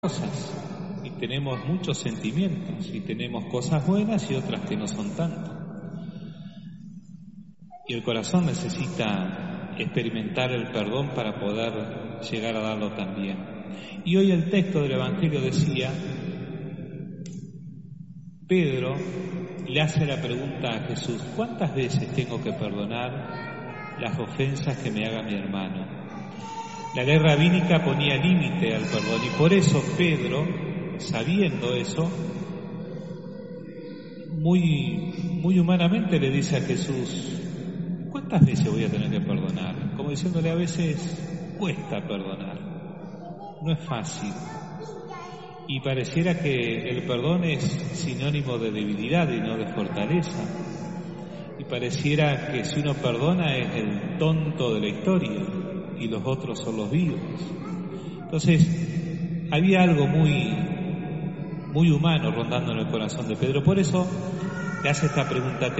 cosas y tenemos muchos sentimientos y tenemos cosas buenas y otras que no son tanto, y el corazón necesita experimentar el perdón para poder llegar a darlo también. Y hoy el texto del Evangelio decía, Pedro le hace la pregunta a Jesús: ¿cuántas veces tengo que perdonar las ofensas que me haga mi hermano? La ley rabínica ponía límite al perdón, y por eso Pedro, sabiendo eso, muy humanamente le dice a Jesús: ¿cuántas veces voy a tener que perdonar? Como diciéndole, a veces cuesta perdonar, no es fácil. Y pareciera que el perdón es sinónimo de debilidad y no de fortaleza. Y pareciera que si uno perdona es el tonto de la historia y los otros son los vivos. Entonces, había algo muy humano rondando en el corazón de Pedro. Por eso le hace esta pregunta: